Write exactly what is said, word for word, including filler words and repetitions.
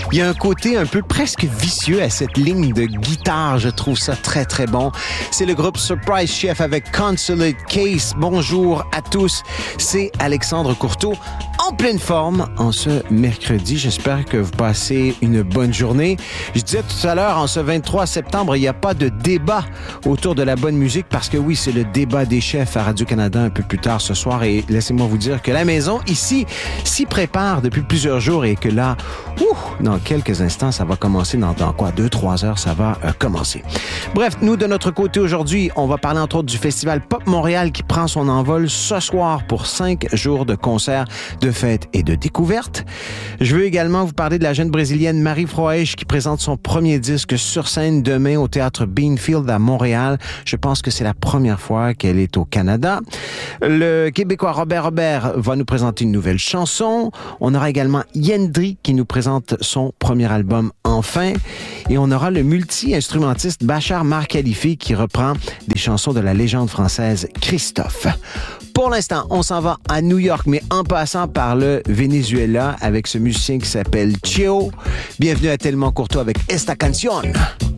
Il y a un côté un peu presque vicieux à cette ligne de guitare. Je trouve ça très, très bon. C'est le groupe Surprise Chef avec Consulate Case. Bonjour à tous. C'est Alexandre Courteau en pleine forme en ce mercredi. J'espère que vous passez une bonne journée. Je disais tout à l'heure, en ce vingt-trois septembre, il n'y a pas de débat autour de la bonne musique parce que oui, c'est le débat des chefs à Radio-Canada un peu plus tard ce soir et laissez-moi vous dire que la maison ici s'y prépare depuis plusieurs jours et que là, ouh, dans quelques instants, ça va commencer dans, dans quoi? Deux, trois heures, ça va euh, commencer. Bref, nous, de notre côté aujourd'hui, on va parler entre autres du Festival Pop Montréal qui prend son envol ce soir pour cinq jours de concerts, de fêtes et de découvertes. Je veux également vous parler de la jeune brésilienne Marie Froesch qui présente son premier disque sur scène demain au Théâtre Beanfield à Montréal. Je pense que c'est la première fois qu'elle est au Canada. Le Québécois Robert Robert va nous présenter une nouvelle chanson. On aura également Yendri qui nous présente son premier album Enfin. Et on aura le multi-instrumentiste Bachar Mar Khalifi qui reprend des chansons de la légende française Christophe. Pour l'instant, on s'en va à New York, mais en passant par le Venezuela avec ce musicien qui s'appelle Cheo. Bienvenue à Tellement Courtois avec Esta Canción.